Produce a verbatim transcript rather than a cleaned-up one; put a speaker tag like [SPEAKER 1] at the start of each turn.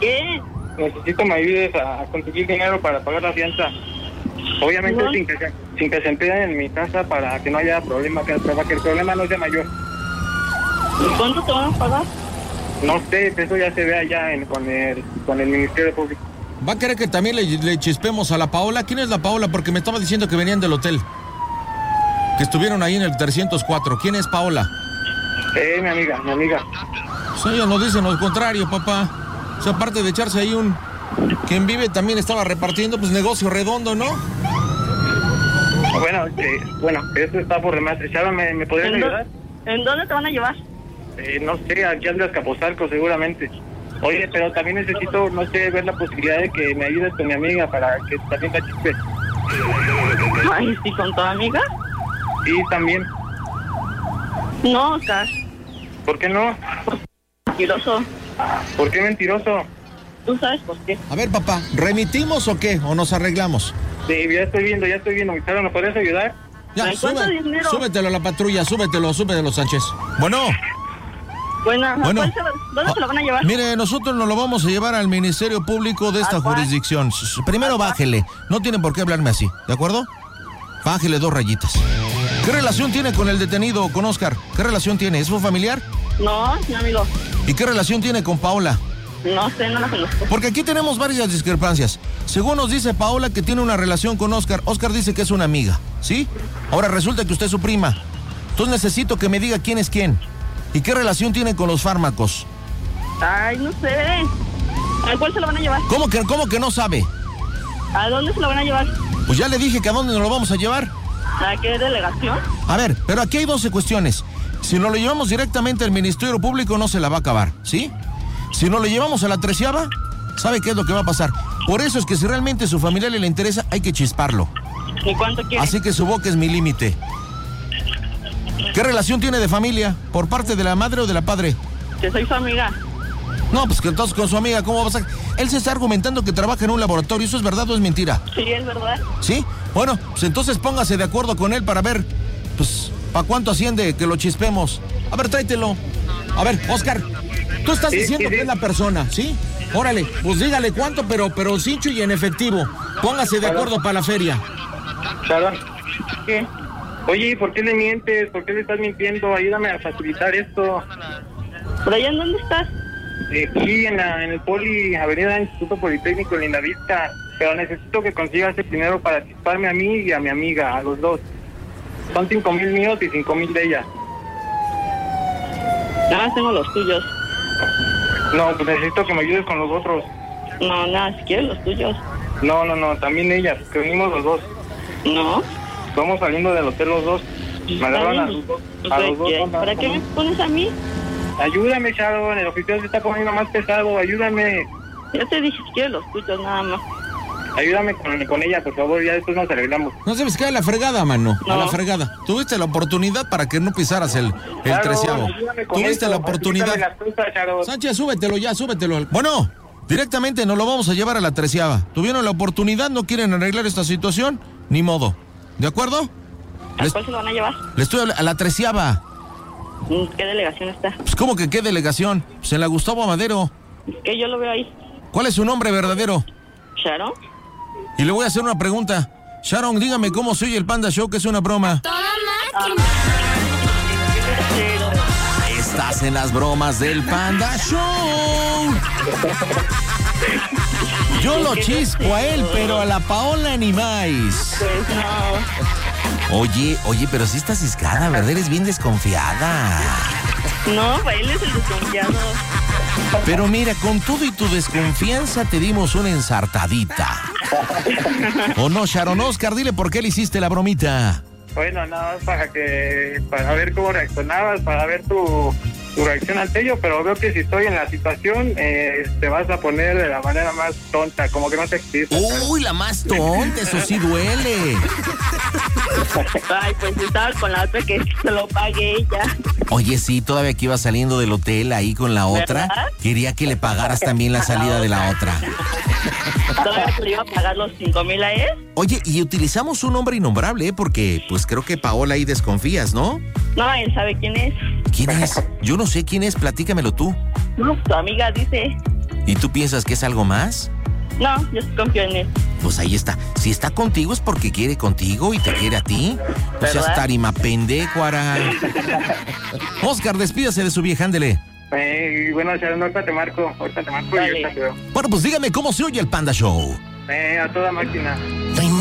[SPEAKER 1] ¿Qué?
[SPEAKER 2] Necesito me ayudes a conseguir dinero para pagar la fianza. Obviamente
[SPEAKER 1] ¿No?
[SPEAKER 2] sin que se, sin que se empleen en mi casa para que no haya problema, que, para que el problema no sea mayor.
[SPEAKER 1] ¿Y cuánto te van a pagar?
[SPEAKER 2] No sé, eso ya se ve allá en, con el con el Ministerio Público.
[SPEAKER 3] ¿Va a querer que también le, le chispemos a la Paola? ¿Quién es la Paola? Porque me estaba diciendo que venían del hotel. Que estuvieron ahí en el trescientos cuatro. ¿Quién es Paola?
[SPEAKER 2] Eh, mi amiga, mi amiga.
[SPEAKER 3] Pues ellos nos dicen lo contrario, papá. O sea, aparte de echarse ahí un... Quien vive también estaba repartiendo, pues negocio redondo, ¿no?
[SPEAKER 2] Bueno, eh, bueno, eso está por demás. Chava, ¿me, me podrían
[SPEAKER 1] ¿En,
[SPEAKER 2] ayudar?
[SPEAKER 1] do- ¿En dónde te van a llevar?
[SPEAKER 2] Eh, no sé, aquí anda Azcapotzalco seguramente. Oye, pero también necesito, no sé, ver la posibilidad de que me ayudes con mi amiga para que también la chispe.
[SPEAKER 1] Ay, ¿sí con tu amiga?
[SPEAKER 2] Sí, también.
[SPEAKER 1] No, Oscar.
[SPEAKER 2] ¿Por qué no?
[SPEAKER 1] Mentiroso.
[SPEAKER 2] ¿Por qué mentiroso?
[SPEAKER 1] ¿Tú sabes por qué?
[SPEAKER 3] A ver, papá, ¿remitimos o qué? ¿O nos arreglamos?
[SPEAKER 2] Sí, ya estoy viendo, ya estoy viendo. Chava, ¿me podrías ayudar?
[SPEAKER 3] Ya,
[SPEAKER 1] Ay, ¿cuánto
[SPEAKER 3] sube,
[SPEAKER 1] dinero?
[SPEAKER 3] súbetelo a la patrulla, súbetelo, súbetelo, Sánchez. Bueno,
[SPEAKER 1] Bueno,
[SPEAKER 3] Bueno.
[SPEAKER 1] ¿cuál se va- ¿dónde se lo van a llevar?
[SPEAKER 3] mire, nosotros nos lo vamos a llevar al Ministerio Público de esta
[SPEAKER 1] ¿A cuál?
[SPEAKER 3] jurisdicción. S- Primero bájele, no tiene por qué hablarme así, ¿de acuerdo? Bájele dos rayitas. ¿Qué relación tiene con el detenido, con Oscar? ¿Qué relación tiene? ¿Es su familiar?
[SPEAKER 1] No, mi amigo.
[SPEAKER 3] ¿Y qué relación tiene con Paola?
[SPEAKER 1] No sé, no la conozco.
[SPEAKER 3] Porque aquí tenemos varias discrepancias. Según nos dice Paola que tiene una relación con Oscar, Oscar dice que es una amiga, ¿sí? Ahora resulta que usted es su prima. Entonces necesito que me diga quién es quién. ¿Y qué relación tiene con los fármacos?
[SPEAKER 1] Ay, no sé. ¿A cuál se lo van a llevar?
[SPEAKER 3] ¿Cómo que, cómo que no sabe?
[SPEAKER 1] ¿A dónde se lo van a llevar?
[SPEAKER 3] Pues ya le dije que a dónde nos lo vamos a llevar.
[SPEAKER 1] ¿A qué delegación?
[SPEAKER 3] A ver, pero aquí hay doce cuestiones. Si nos lo llevamos directamente al Ministerio Público no se la va a acabar, ¿sí? Si nos lo llevamos a la treceava, ¿sabe qué es lo que va a pasar? Por eso es que si realmente a su familia le interesa, hay que chisparlo.
[SPEAKER 1] ¿Y cuánto quieres?
[SPEAKER 3] Así que su boca es mi límite. ¿Qué relación tiene de familia? ¿Por parte de la madre o de la padre?
[SPEAKER 1] Que soy su amiga.
[SPEAKER 3] No, pues que entonces con su amiga, ¿cómo va a pasar? Él se está argumentando que trabaja en un laboratorio. ¿Eso es verdad o es mentira?
[SPEAKER 1] Sí, es verdad.
[SPEAKER 3] ¿Sí? Bueno, pues entonces póngase de acuerdo con él para ver, pues, ¿para cuánto asciende que lo chispemos? A ver, tráetelo. A ver, Oscar, tú estás
[SPEAKER 2] Sí,
[SPEAKER 3] diciendo
[SPEAKER 2] sí, sí.
[SPEAKER 3] que es la persona, ¿sí? Órale, pues dígale cuánto, pero, pero cincho y en efectivo. Póngase de acuerdo para la feria.
[SPEAKER 2] Chava,
[SPEAKER 1] ¿Qué?
[SPEAKER 2] oye, ¿por qué le mientes? ¿Por qué le estás mintiendo? Ayúdame a facilitar esto.
[SPEAKER 1] ¿Por allá en dónde estás?
[SPEAKER 2] Aquí en, la, en el Poli, Avenida Instituto Politécnico, en Lindavista. Pero necesito que consigas el dinero para chisparme a mí y a mi amiga, a los dos. Son cinco mil míos y cinco mil de ella.
[SPEAKER 1] Nada más tengo los tuyos.
[SPEAKER 2] No, pues necesito que me ayudes con los otros.
[SPEAKER 1] No, nada, si quieres los tuyos.
[SPEAKER 2] No, no, no, también ella, que venimos los dos.
[SPEAKER 1] No.
[SPEAKER 2] Vamos saliendo del hotel los dos. Me agarran a los dos. A los dos.
[SPEAKER 1] ¿Qué? ¿Para qué me pones a mí?
[SPEAKER 2] Ayúdame, Sharon, el oficial se está poniendo más pesado, ayúdame.
[SPEAKER 1] Ya te dije si quieres los tuyos, nada más.
[SPEAKER 2] Ayúdame con, con ella, por favor, ya después nos arreglamos.
[SPEAKER 3] No sabes qué, a la fregada, mano. A
[SPEAKER 1] No.
[SPEAKER 3] la fregada. Tuviste la oportunidad para que no pisaras el, el
[SPEAKER 2] Claro,
[SPEAKER 3] treceavo.
[SPEAKER 2] ayúdame con
[SPEAKER 3] Tuviste
[SPEAKER 2] eso,
[SPEAKER 3] la oportunidad.
[SPEAKER 2] facilítame las cosas, Sharon.
[SPEAKER 3] Sánchez, súbetelo ya, súbetelo. Bueno, directamente nos lo vamos a llevar a la treceava. Tuvieron la oportunidad, no quieren arreglar esta situación, ni modo. ¿De acuerdo?
[SPEAKER 1] ¿A
[SPEAKER 3] Les,
[SPEAKER 1] cuál se lo van a llevar?
[SPEAKER 3] le estoy hablando a la treceava.
[SPEAKER 1] ¿En ¿Qué delegación está?
[SPEAKER 3] Pues, ¿cómo que qué delegación? Pues en la Gustavo Amadero.
[SPEAKER 1] Que yo lo veo ahí.
[SPEAKER 3] ¿Cuál es su nombre verdadero?
[SPEAKER 1] ¿Sharon?
[SPEAKER 3] Y le voy a hacer una pregunta. Sharon, dígame cómo se oye el Panda Show, que es una broma. Estás en las bromas del Panda Show. Yo lo chispo a él, pero a la Paola ni más.
[SPEAKER 1] Pues no.
[SPEAKER 3] Oye, oye, pero sí estás ciscada, ¿verdad? Eres bien desconfiada.
[SPEAKER 1] No, pues él es el desconfiado.
[SPEAKER 3] Pero mira, con todo y tu desconfianza te dimos una ensartadita. ¿O no, Sharon? Oscar, dile por qué le hiciste la bromita.
[SPEAKER 2] Bueno, nada más para que, para ver cómo reaccionabas, para ver tu, tu reacción ante ello, pero veo que si estoy en la situación, eh, te vas a poner de la manera más tonta, como que no te existe.
[SPEAKER 3] Uy, la más tonta, eso sí duele.
[SPEAKER 1] Ay, pues estaba con la otra que se lo pague ella.
[SPEAKER 3] Oye, sí, todavía que iba saliendo del hotel ahí con la otra,
[SPEAKER 1] ¿verdad?
[SPEAKER 3] quería que le pagaras también la salida de la otra.
[SPEAKER 1] ¿Todavía que le iba a pagar los cinco mil a él?
[SPEAKER 3] Oye, y utilizamos un nombre innombrable, ¿eh? Porque pues creo que Paola ahí desconfías, ¿no?
[SPEAKER 1] No, él sabe quién es.
[SPEAKER 3] ¿Quién es? Yo no sé quién es, platícamelo tú.
[SPEAKER 1] No, tu amiga dice.
[SPEAKER 3] ¿Y tú piensas que es algo más?
[SPEAKER 1] No, yo confío en él.
[SPEAKER 3] Pues ahí está. Si está contigo es porque quiere contigo y te quiere a ti. No seas
[SPEAKER 1] ¿Verdad?
[SPEAKER 3] tarima pendecuara. Oscar, despídase de su vieja, ándele.
[SPEAKER 2] Eh, y bueno, Sharon, ahorita te marco, ahorita te marco
[SPEAKER 1] Dale.
[SPEAKER 2] y ahorita te veo.
[SPEAKER 3] Bueno, pues dígame cómo se oye el Panda Show.
[SPEAKER 2] Eh, a toda máquina.